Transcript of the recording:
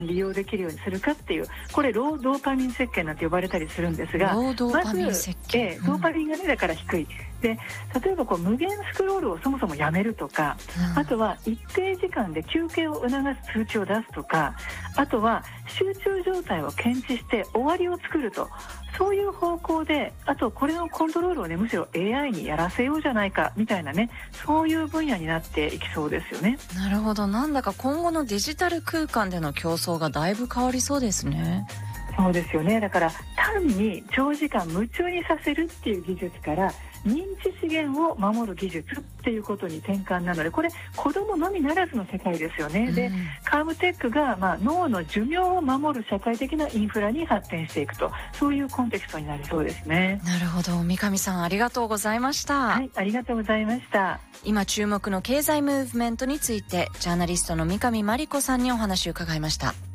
利用できるようにするかっていう、これロードーパミン石鹸なんて呼ばれたりするんですが、 ロードーパミン石鹸、 ドーパミンがねだから低いで、例えば無限スクロールをそもそもやめるとか、あとは一定時間で休憩を促す通知を出すとか、あとは集中状態を検知して終わりを作ると、そういう方向で、あとこれのコントロールをねむしろ AI にやらせようじゃないかみたいなね、そういう分野になっていきそうですよね。 なるほど、なんだか今後のデジタル空間での競争がだいぶ変わりそうですね。 そうですよね。だから単に長時間夢中にさせるっていう技術から認知資源を守る技術っていうことに転換なので、これ子どものみならずの世界ですよね。でカーブテックが脳の寿命を守る社会的なインフラに発展していくと、そういうコンテクストになりそうですね。 なるほど、三上さんありがとうございました。 はい、ありがとうございました。 今注目の経済ムーブメントについてジャーナリストの三上真理子さんにお話を伺いました。